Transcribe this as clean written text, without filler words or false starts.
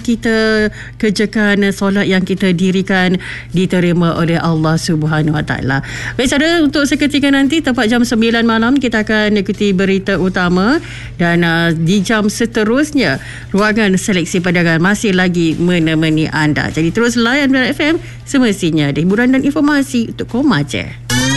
kita kerjakan, solat yang kita dirikan diterima oleh Allah Subhanahu Wa Taala. Baik saudara, untuk seketika nanti tepat jam 9 malam kita akan ikuti berita utama, dan di jam seterusnya ruangan seleksi perdagangan masih lagi menemani anda. Jadi terus layan Biar FM, semestinya ada hiburan dan informasi untuk koma je.